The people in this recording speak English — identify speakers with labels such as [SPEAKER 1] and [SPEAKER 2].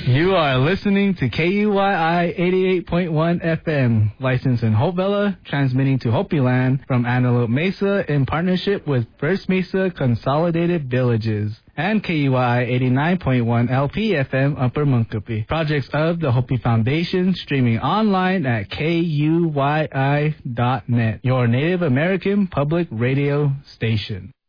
[SPEAKER 1] You are listening to KUYI 88.1 FM, licensed in Hope Villa, transmitting to Hopi Land from Antelope Mesa in partnership with First Mesa Consolidated Villages and KUYI 89.1 LP FM Upper Munkapi. Projects of the Hopi Foundation streaming online at KUYI.net, your Native American public radio station.